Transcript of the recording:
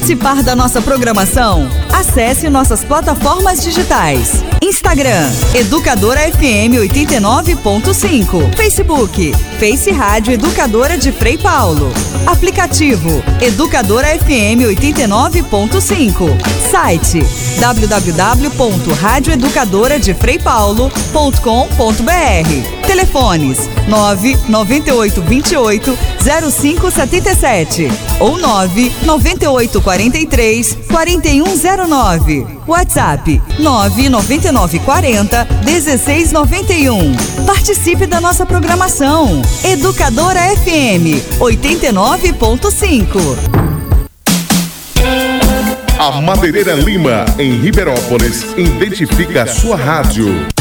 participar da nossa programação? Acesse nossas plataformas digitais. Instagram, Educadora FM 89.5. Facebook, Face Rádio Educadora de Frei Paulo. Aplicativo, Educadora FM 89.5. Site, www.radioeducadoradefreipaulo.com.br. Telefones 99828-0577 ou 99843-4109. WhatsApp 99940-1691. Participe da nossa programação. Educadora FM 89.5. A Madeireira Lima, em Ribeirópolis, identifica a sua rádio.